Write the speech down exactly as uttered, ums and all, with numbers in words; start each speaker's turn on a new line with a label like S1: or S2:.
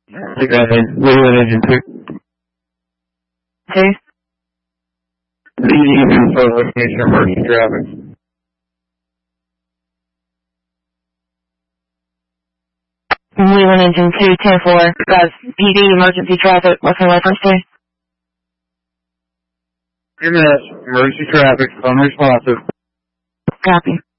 S1: Take that in. Wheeling engine two.
S2: Two.
S1: Leading info location emergency traffic.
S2: Wheeling engine two, ten four. Guys, P D, emergency traffic. What's the reference to?
S1: M S, emergency traffic, unresponsive.
S2: Copy.